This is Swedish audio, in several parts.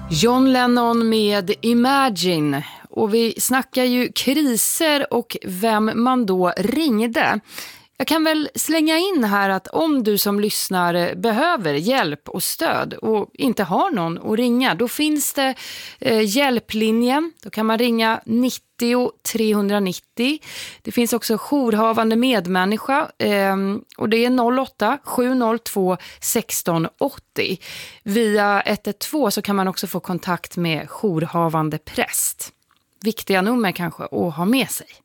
John Lennon med Imagine, och vi snackar ju kriser och vem man då ringde. Jag kan väl slänga in här att om du som lyssnar behöver hjälp och stöd och inte har någon att ringa, då finns det hjälplinjen. Då kan man ringa 90 390. Det finns också jourhavande medmänniska och det är 08 702 1680. Via 112 så kan man också få kontakt med jourhavande präst. Viktiga nummer kanske att ha med sig.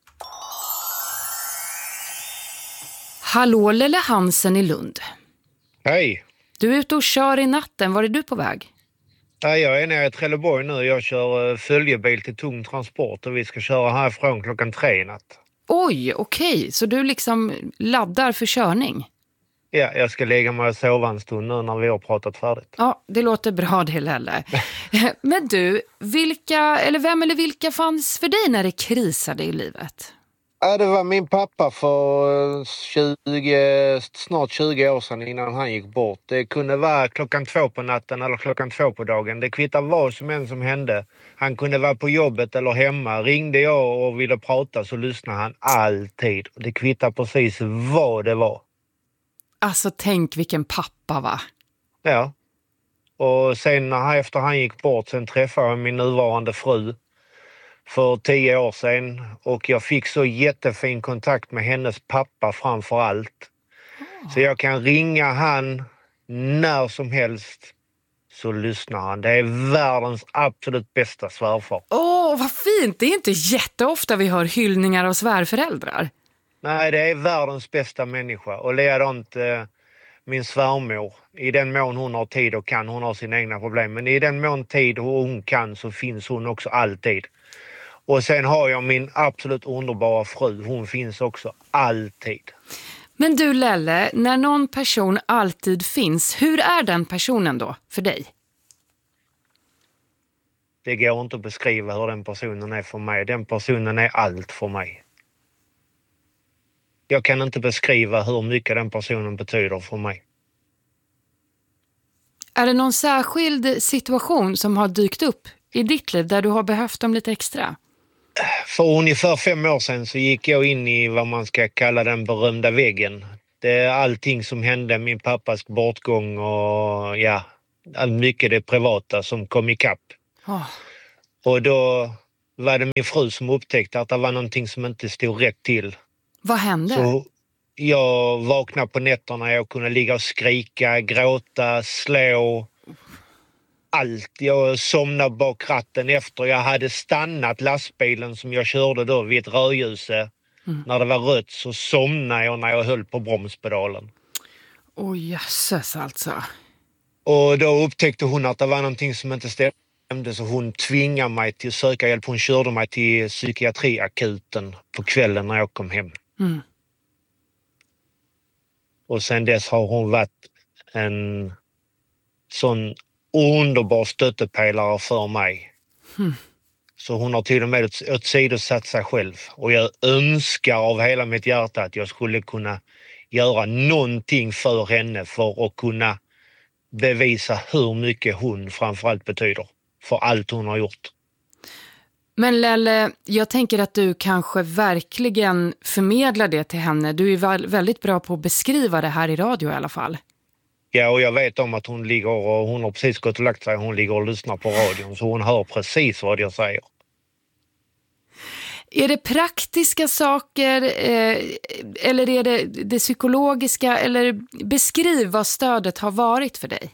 Hallå, Lelle Hansen i Lund. Hej. Du är ute och kör i natten. Var är du på väg? Jag är nere i Trelleborg nu. Jag kör följebil till tung transport och vi ska köra härifrån 3:00 i natt. Oj, okej. Så du liksom laddar för körning? Ja, jag ska lägga mig och sova en stund nu när vi har pratat färdigt. Ja, det låter bra det, Lelle. Men du, vem eller vilka fanns för dig när det krisade i livet? Ja, det var min pappa för snart 20 år sedan innan han gick bort. Det kunde vara 2:00 på natten eller 2:00 på dagen. Det kvittar vad som hände. Han kunde vara på jobbet eller hemma. Ringde jag och ville prata så lyssnade han alltid. Det kvittar precis vad det var. Alltså tänk vilken pappa, va? Ja. Och sen efter han gick bort sen träffade jag min nuvarande fru för 10 år sedan och jag fick så jättefin kontakt med hennes pappa framför allt. Så jag kan ringa han när som helst så lyssnar han. Det är världens absolut bästa svärfar. Vad fint! Det är inte jätteofta vi hör hyllningar av svärföräldrar. Nej, det är världens bästa människa och likadant min svärmor. I den mån hon har tid och kan, hon har sina egna problem. Men i den mån tid hon kan så finns hon också alltid. Och sen har jag min absolut underbara fru. Hon finns också alltid. Men du Lelle, när någon person alltid finns, hur är den personen då för dig? Det går inte att beskriva hur den personen är för mig. Den personen är allt för mig. Jag kan inte beskriva hur mycket den personen betyder för mig. Är det någon särskild situation som har dykt upp i ditt liv där du har behövt dem lite extra? För ungefär 5 år sedan så gick jag in i vad man ska kalla den berömda väggen. Det är allting som hände, min pappas bortgång och mycket det privata som kom ikapp. Och då var det min fru som upptäckte att det var någonting som inte stod rätt till. Vad hände? Så jag vaknade på nätterna, jag kunde ligga och skrika, gråta, slå. Allt. Jag somnade bak ratten efter jag hade stannat lastbilen som jag körde då vid ett rödljuse. När det var rött så somnade jag när jag höll på bromspedalen. Jösses alltså. Och då upptäckte hon att det var någonting som inte stämde så hon tvingade mig till att söka hjälp. Hon körde mig till psykiatriakuten på kvällen när jag kom hem. Och sen dess har hon varit en sån underbar stöttepelare för mig. Så hon har till och med åsidosatt sig själv. Och jag önskar av hela mitt hjärta att jag skulle kunna göra någonting för henne för att kunna bevisa hur mycket hon framförallt betyder för allt hon har gjort. Men Lelle, jag tänker att du kanske verkligen förmedlar det till henne. Du är väldigt bra på att beskriva det här i radio i alla fall. Ja, och jag vet om att hon har precis gått och lagt sig. Hon ligger och lyssnar på radion så hon hör precis vad jag säger. Är det praktiska saker eller är det psykologiska? Eller beskriv vad stödet har varit för dig.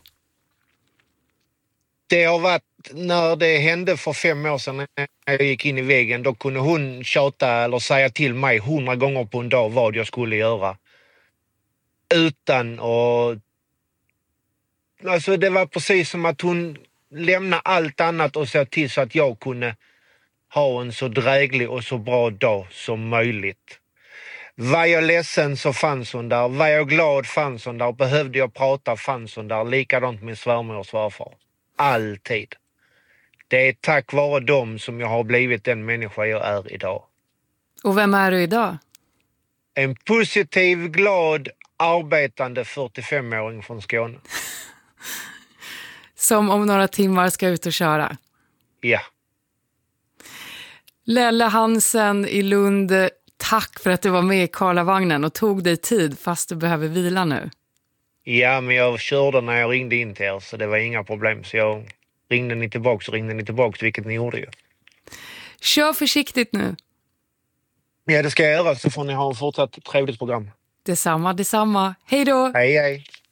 Det har varit när det hände för 5 år sedan när jag gick in i väggen. Då kunde hon tjata eller säga till mig 100 gånger på en dag vad jag skulle göra. Utan att... Alltså det var precis som att hon lämnade allt annat och såg till så att jag kunde ha en så dräglig och så bra dag som möjligt. Var jag ledsen så fanns hon där. Var jag glad fanns hon där. Behövde jag prata fanns hon där. Likadant min svärmor och svärfar. Alltid. Det är tack vare dem som jag har blivit den människa jag är idag. Och vem är du idag? En positiv, glad, arbetande 45-åring från Skåne. som om några timmar ska ut och köra. Ja. Lelle Hansen i Lund, tack för att du var med i Karlavagnen och tog dig tid fast du behöver vila nu. Ja, men jag körde när jag ringde in till er så det var inga problem. Så jag ringde ni tillbaks, vilket ni gjorde ju. Kör försiktigt nu. Ja, det ska jag göra så får ni ha en fortsatt trevligt program. Detsamma. Hej då! Hej, hej.